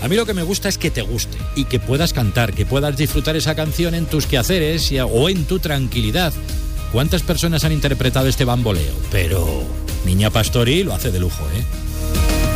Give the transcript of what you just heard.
A mí lo que me gusta es que te guste y que puedas cantar, que puedas disfrutar esa canción en tus quehaceres o en tu tranquilidad. ¿Cuántas personas han interpretado este bamboleo? Pero Niña Pastori lo hace de lujo, ¿eh?